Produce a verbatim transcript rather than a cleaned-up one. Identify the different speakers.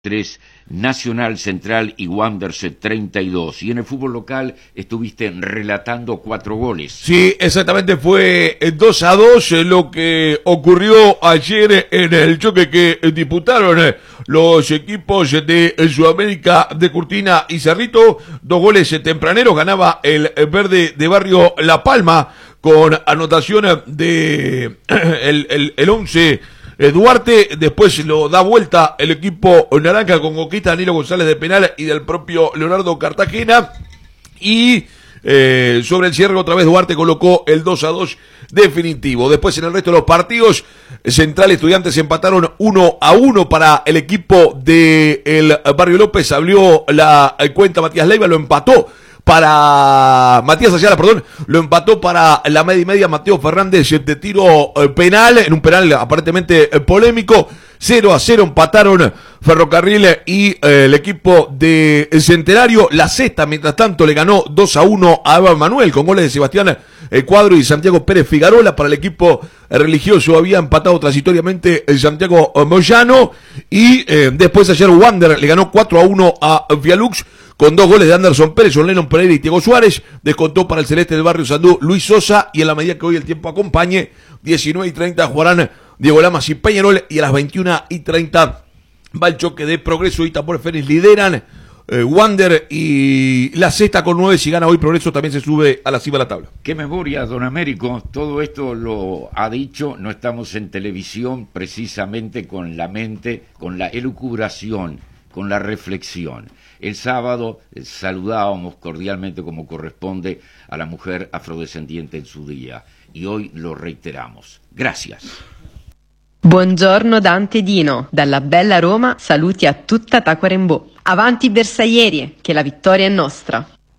Speaker 1: tres, Nacional, Central y Wanderers treinta y dos. Y en el fútbol local estuviste relatando cuatro goles.
Speaker 2: Sí, exactamente, fue dos a dos lo que ocurrió ayer en el choque que disputaron los equipos de Sudamérica de Curtina y Cerrito. Dos goles tempraneros, ganaba el verde de Barrio La Palma con anotación de el, el, el once Duarte, después lo da vuelta el equipo naranja con conquista de Danilo González de penal y del propio Leonardo Cartagena, y eh, sobre el cierre otra vez Duarte colocó el dos a dos definitivo. Después en el resto de los partidos, Central y Estudiantes empataron uno a uno para el equipo de el Barrio López, abrió la cuenta Matías Leiva, lo empató para Matías Ayala, perdón, lo empató para la media y media Mateo Fernández de tiro penal, en un penal aparentemente polémico. Cero a cero empataron Ferrocarril y eh, el equipo de Centenario. La Sexta, mientras tanto, le ganó dos a uno a Eva Manuel con goles de Sebastián eh, Cuadro y Santiago Pérez Figarola. Para el equipo eh, religioso había empatado transitoriamente el Santiago eh, Moyano, y eh, después ayer Wander le ganó cuatro a uno a Vialux con dos goles de Anderson Pérez, John Lennon Pereira y Diego Suárez. Descontó para el celeste del Barrio Sandú Luis Sosa, y en la medida que hoy el tiempo acompañe, diecinueve y treinta jugarán Diego Lamas y Peñarol, y a las veintiuna y treinta va el choque de Progreso y Tambor Félix. Lideran eh, Wander y La Sexta con nueve. Si gana hoy Progreso también se sube a la cima de la tabla.
Speaker 1: Qué memoria, don Américo. Todo esto lo ha dicho. No estamos en televisión precisamente con la mente, con la elucubración, con la reflexión. El sábado eh, saludábamos cordialmente, como corresponde, a la mujer afrodescendiente en su día, y hoy lo reiteramos. Gracias.
Speaker 3: Buongiorno Dante Dino, dalla bella Roma saluti a tutta Tacuarembó. Avanti Bersaglieri, che la vittoria è nostra.